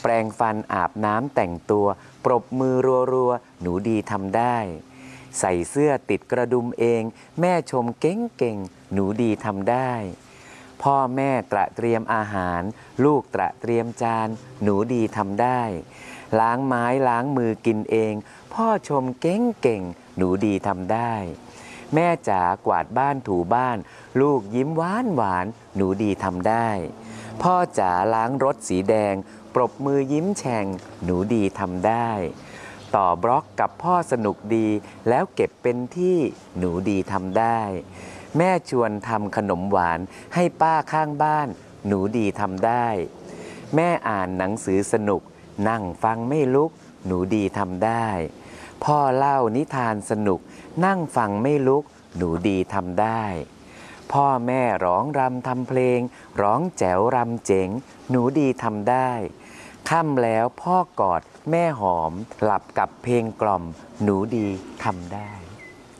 แปรงฟันอาบน้ำแต่งตัวปรบมือรัวๆหนูดีทำได้ใส่เสื้อติดกระดุมเองแม่ชมเก่งๆหนูดีทำได้พ่อแม่ตระเตรียมอาหารลูกตระเตรียมจานหนูดีทำได้ล้างไม้ล้างมือกินเองพ่อชมเก่งๆหนูดีทำได้แม่จ๋ากวาดบ้านถูบ้านลูกยิ้มหวานหนูดีทำได้พ่อจ๋าล้างรถสีแดงปรบมือยิ้มแฉ่งหนูดีทำได้ต่อบล็อกกับพ่อสนุกดีแล้วเก็บเป็นที่หนูดีทำได้แม่ชวนทำขนมหวานให้ป้าข้างบ้านหนูดีทำได้แม่อ่านหนังสือสนุกนั่งฟังไม่ลุกหนูดีทำได้พ่อเล่านิทานสนุกนั่งฟังไม่ลุกหนูดีทำได้พ่อแม่ร้องรำทำเพลงร้องแจ๋วรำเจ๋งหนูดีทำได้ค่ำแล้วพ่อกอดแม่หอมหลับกับเพลงกล่อมหนูดีทำได้